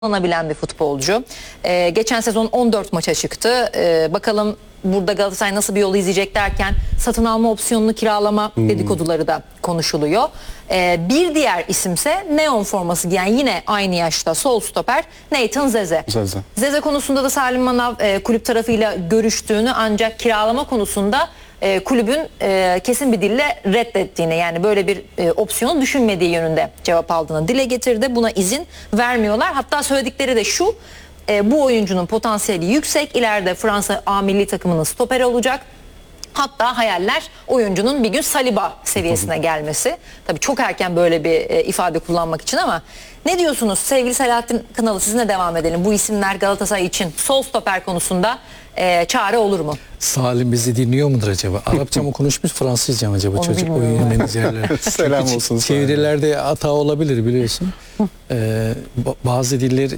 kullanabilen bir futbolcu. Geçen sezon 14 maça çıktı. Bakalım burada Galatasaray nasıl bir yol izleyecek derken satın alma opsiyonunu kiralama dedikoduları da konuşuluyor. Bir diğer isimse neon forması giyen yine aynı yaşta sol stoper Nathan Zeze. Zeze konusunda da Salim Manav kulüp tarafıyla görüştüğünü ancak kiralama konusunda kulübün kesin bir dille reddettiğini, yani böyle bir opsiyonu düşünmediği yönünde cevap aldığını dile getirdi. Buna izin vermiyorlar. Hatta söyledikleri de şu: bu oyuncunun potansiyeli yüksek. İleride Fransa A milli takımının stoperi olacak. Hatta hayaller oyuncunun bir gün Saliba seviyesine gelmesi. Tabii çok erken böyle bir ifade kullanmak için, ama ne diyorsunuz sevgili Selahattin Kınalı, sizinle devam edelim. Bu isimler Galatasaray için sol stoper konusunda çare olur mu? Salim bizi dinliyor mudur acaba? Arapça mı konuşmuş, Fransızca mı acaba? Onu çocuk oyun menajerleri? Selam olsun. Çevirilerde hata olabilir, biliyorsun. Bazı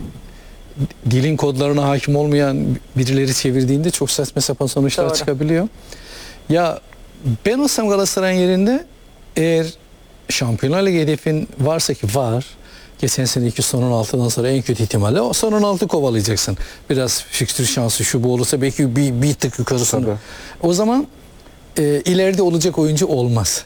dilin kodlarına hakim olmayan birileri çevirdiğinde çok saçma sapan sonuçlar çıkabiliyor. Ya ben olsam Galatasaray'ın yerinde, eğer Şampiyonlar Ligi hedefin varsa, ki var, geçen seneki son 16'dan sonra en kötü ihtimalle o son 16 kovalayacaksın. Biraz fikstür şansı şu bu olursa belki bir tık yukarısını. O zaman ileride olacak oyuncu olmaz.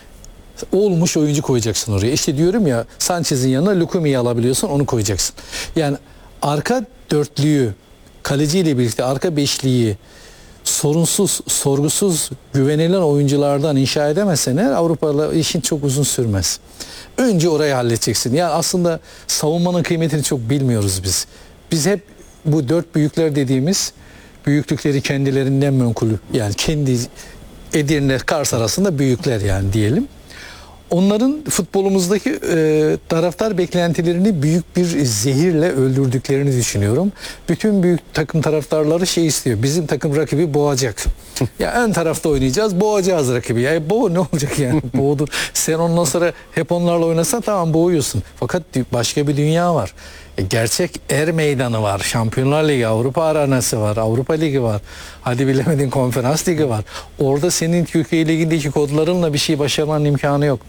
Olmuş oyuncu koyacaksın oraya. İşte diyorum ya, Sanchez'in yanına Lukumi'yi alabiliyorsun, onu koyacaksın. Yani arka dörtlüyü, kaleciyle birlikte arka beşliği sorunsuz, sorgusuz, güvenilen oyunculardan inşa edemezsen eğer, Avrupa'da işin çok uzun sürmez. Önce orayı halledeceksin. Yani aslında savunmanın kıymetini çok bilmiyoruz biz. Biz hep bu dört büyükler dediğimiz, büyüklükleri kendilerinden menkul, yani kendi Edirne, Kars arasında büyükler yani diyelim. Onların futbolumuzdaki taraftar beklentilerini büyük bir zehirle öldürdüklerini düşünüyorum. Bütün büyük takım taraftarları şey istiyor: bizim takım rakibi boğacak. Ya ön tarafta oynayacağız, boğacağız rakibi. Ya boğ ne olacak yani? Boğdur. Sen ondan sonra hep onlarla oynasan tamam, boğuyorsun. Fakat başka bir dünya var. Gerçek er meydanı var. Şampiyonlar Ligi, Avrupa arenası var, Avrupa Ligi var. Hadi bilemedin Konferans Ligi var. Orada senin Türkiye Ligi'ndeki kodlarınla bir şey başarmanın imkanı yok.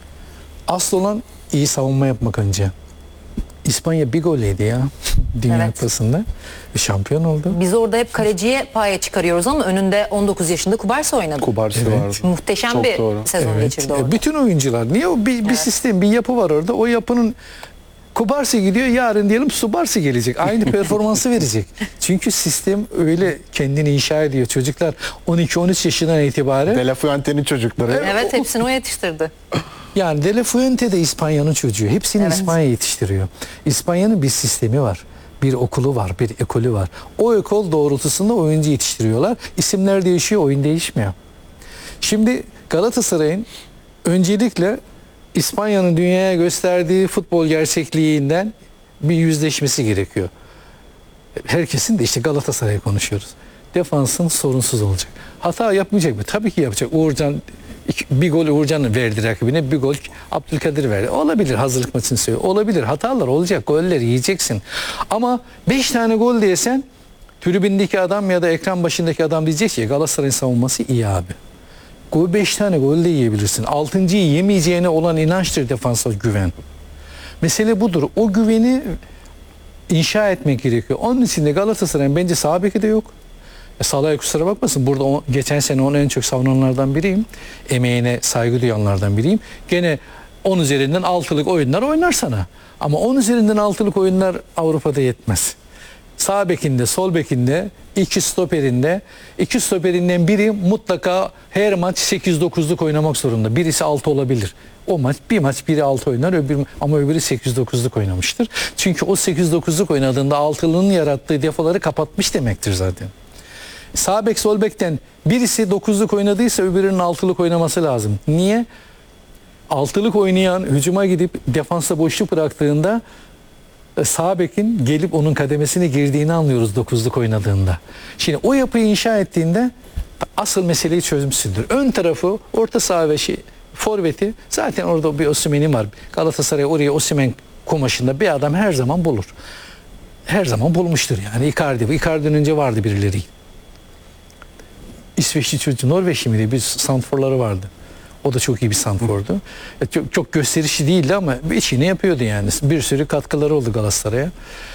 Asıl olan iyi savunma yapmak önce. İspanya bir gol yedi ya Dünya Kupası'nda. Şampiyon oldu. Biz orada hep kaleciye paya çıkarıyoruz ama önünde 19 yaşında Kubarsi oynadı. Kubarsi vardı. Muhteşem çok bir doğru. sezon geçirdi orada. Bütün oyuncular. Niye? Bir sistem, bir yapı var orada. O yapının Kubarsi gidiyor, yarın diyelim Subarsi gelecek. Aynı performansı verecek. Çünkü sistem öyle kendini inşa ediyor. Çocuklar 12-13 yaşından itibaren. De La Fuente'nin çocukları. Evet, hepsini o yetiştirdi. Yani De La Fuente de İspanya'nın çocuğu. Hepsini İspanya yetiştiriyor. İspanya'nın bir sistemi var. Bir okulu var, bir ekolü var. O ekol doğrultusunda oyuncu yetiştiriyorlar. İsimler değişiyor, oyun değişmiyor. Şimdi Galatasaray'ın öncelikle İspanya'nın dünyaya gösterdiği futbol gerçekliğinden bir yüzleşmesi gerekiyor. Herkesin de, işte Galatasaray'ı konuşuyoruz. Defansın sorunsuz olacak. Hata yapmayacak mı? Tabii ki yapacak. Uğurcan, bir gol Uğurcan verdi rakibine, bir gol Abdülkadir verdi. Olabilir, hazırlık maçını söylüyor. Olabilir, hatalar olacak, golleri yiyeceksin. Ama 5 tane gol diyesen, tribündeki adam ya da ekran başındaki adam diyecek ki Galatasaray'ın savunması iyi abi. 5 tane gol de yiyebilirsin. 6.'yı yemeyeceğine olan inançtır defansa güven. Mesele budur. O güveni inşa etmek gerekiyor. Onun için de Galatasaray'ın bence sağ beki de yok. Salah'a kusura bakmasın. Burada geçen sene onu en çok savunanlardan biriyim. Emeğine saygı duyanlardan biriyim. Gene 10 üzerinden 6'lık oyunlar oynar sana. Ama 10 üzerinden 6'lık oyunlar Avrupa'da yetmez. Sağ bekinde, sol bekinde, iki stoperinden biri mutlaka her maç 8-9'luk oynamak zorunda. Birisi 6 olabilir. Bir maç biri 6 oynar, ama öbürü 8-9'luk oynamıştır. Çünkü o 8-9'luk oynadığında 6'lının yarattığı defoları kapatmış demektir zaten. Sağ bek, sol bekten birisi 9'luk oynadıysa öbürünün 6'lık oynaması lazım. Niye? 6'lık oynayan hücuma gidip defansa boşluk bıraktığında sağ bekin gelip onun kademesine girdiğini anlıyoruz 9'luk oynadığında. Şimdi o yapıyı inşa ettiğinde asıl meseleyi çözmüşsündür. Ön tarafı, orta saha ve forveti, zaten orada bir Osimhen'in var. Galatasaray oraya Osimhen kumaşında bir adam her zaman bulur. Her zaman bulmuştur yani. Icardi'den önce vardı birileri. İsveçli çocuğu, Norveçli miydi? Bir santrforları vardı. O da çok iyi bir santrfordu. Çok gösterişli değildi ama işini yapıyordu yani. Bir sürü katkıları oldu Galatasaray'a.